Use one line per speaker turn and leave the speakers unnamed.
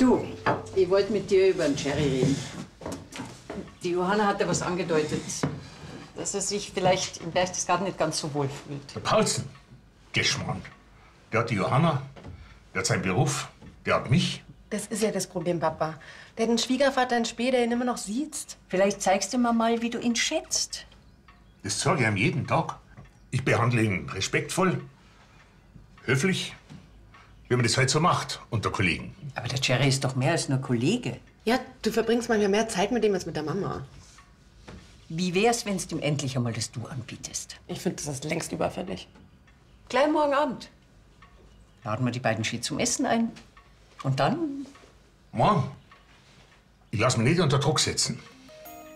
Du, ich wollte mit dir über den Jerry reden. Die Johanna hat ja was angedeutet, dass er sich vielleicht im Berchtesgaden nicht ganz so wohl fühlt.
Der Paulsen, Geschmarrn. Der hat die Johanna, der hat seinen Beruf, der hat mich.
Das ist ja das Problem, Papa. Der hat einen Schwiegervater in Spee, der ihn immer noch sieht.
Vielleicht zeigst du mir mal, wie du ihn schätzt.
Das sage ich ihm jeden Tag. Ich behandle ihn respektvoll, höflich, wie man das halt so macht unter Kollegen.
Aber der Jerry ist doch mehr als nur Kollege.
Ja, du verbringst manchmal mehr Zeit mit dem als mit der Mama.
Wie wär's, wenn du ihm endlich einmal das Du anbietest?
Ich finde, das ist längst überfällig.
Gleich morgen Abend. Laden wir die beiden schön zum Essen ein. Und dann?
Morgen. Ich lass mich nicht unter Druck setzen.